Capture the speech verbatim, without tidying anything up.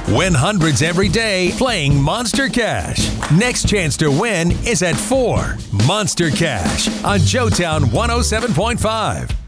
Win hundreds every day playing Monster Cash. Next chance to win is at four. Monster Cash on Joetown one oh seven point five.